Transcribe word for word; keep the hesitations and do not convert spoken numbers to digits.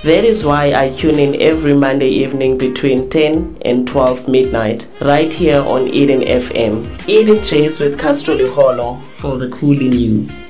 That is why I tune in every Monday evening between ten and twelve midnight, right here on Eden F M. Eden Chase with Castro Liholo for the cool in you.